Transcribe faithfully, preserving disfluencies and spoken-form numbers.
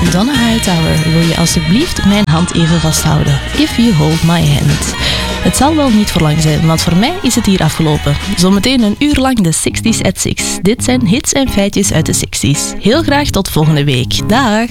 Donna Hightower, wil je alsjeblieft mijn hand even vasthouden? If you hold my hand. Het zal wel niet voor lang zijn, want voor mij is het hier afgelopen. Zometeen een uur lang de zestig's at six. Dit zijn hits en feitjes uit de zestig's. Heel graag tot volgende week. Dag!